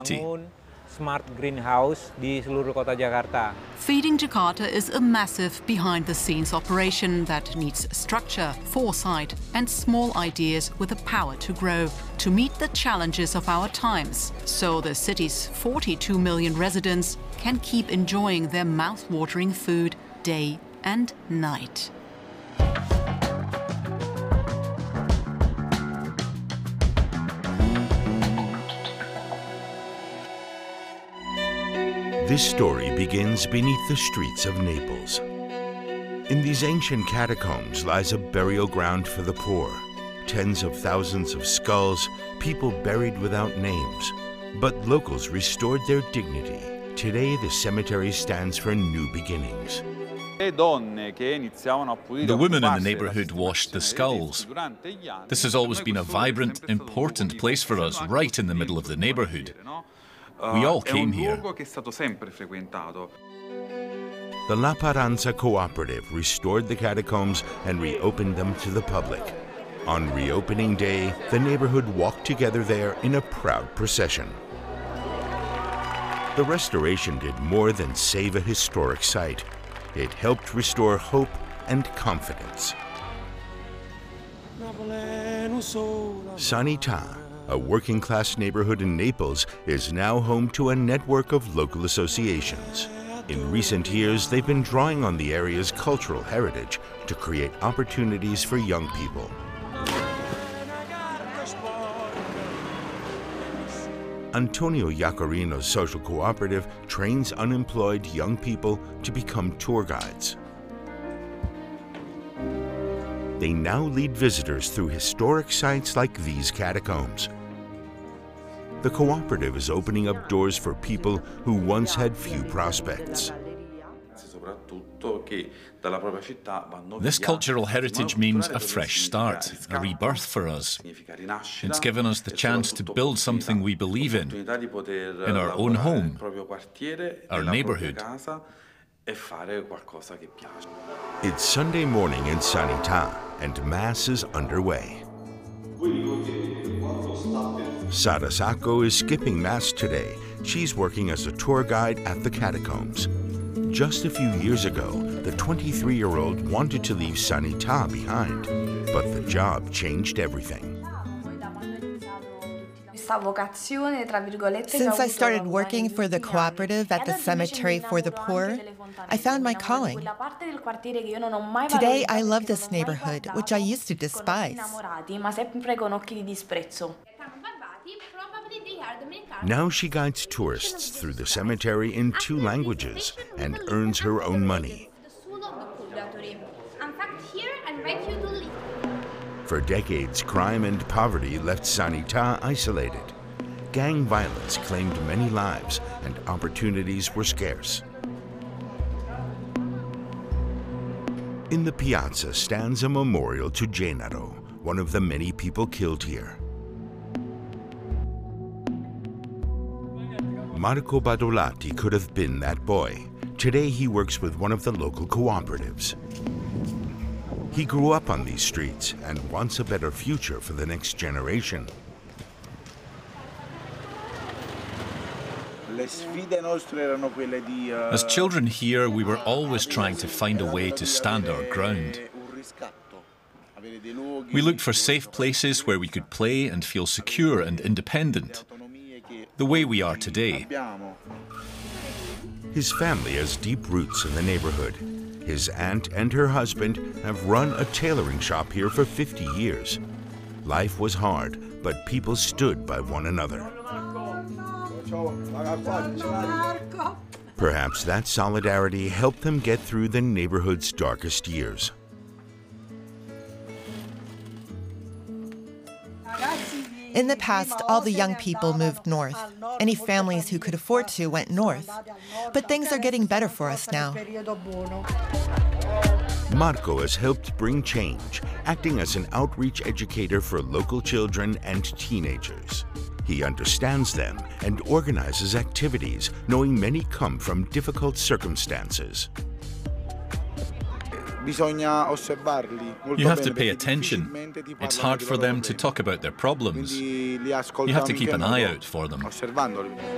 Smart greenhouse di seluruh kota Jakarta. Feeding Jakarta is a massive behind-the-scenes operation that needs structure, foresight, and small ideas with the power to grow, to meet the challenges of our times, so the city's 42 million residents can keep enjoying their mouth-watering food day and night. This story begins beneath the streets of Naples. In these ancient catacombs lies a burial ground for the poor. Tens of thousands of skulls, people buried without names. But locals restored their dignity. Today, the cemetery stands for new beginnings. The women in the neighborhood washed the skulls. This has always been a vibrant, important place for us, right in the middle of the neighborhood. We all came here. The La Paranza Cooperative restored the catacombs and reopened them to the public. On reopening day, the neighborhood walked together there in a proud procession. The restoration did more than save a historic site. It helped restore hope and confidence. Sanità, a working-class neighborhood in Naples, is now home to a network of local associations. In recent years, they've been drawing on the area's cultural heritage to create opportunities for young people. Antonio Iacarino's social cooperative trains unemployed young people to become tour guides. They now lead visitors through historic sites like these catacombs. The cooperative is opening up doors for people who once had few prospects. This cultural heritage means a fresh start, a rebirth for us. It's given us the chance to build something we believe in our own home, our neighborhood. It's Sunday morning in Sanità, and Mass is underway. Sara Sacco is skipping Mass today. She's working as a tour guide at the catacombs. Just a few years ago, the 23-year-old wanted to leave Sanità behind, but the job changed everything. Since I started working for the cooperative at the cemetery for the poor, I found my calling. Today, I love this neighborhood, which I used to despise. Now she guides tourists through the cemetery in 2 languages and earns her own money. For decades, crime and poverty left Sanità isolated. Gang violence claimed many lives and opportunities were scarce. In the piazza stands a memorial to Gennaro, one of the many people killed here. Marco Badolatti could have been that boy. Today he works with one of the local cooperatives. He grew up on these streets and wants a better future for the next generation. As children here, we were always trying to find a way to stand our ground. We looked for safe places where we could play and feel secure and independent, the way we are today. His family has deep roots in the neighborhood. His aunt and her husband have run a tailoring shop here for 50 years. Life was hard, but people stood by one another. Perhaps that solidarity helped them get through the neighborhood's darkest years. In the past, all the young people moved north. Any families who could afford to went north. But things are getting better for us now. Marco has helped bring change, acting as an outreach educator for local children and teenagers. He understands them and organizes activities, knowing many come from difficult circumstances. You have to pay attention. It's hard for them to talk about their problems. You have to keep an eye out for them.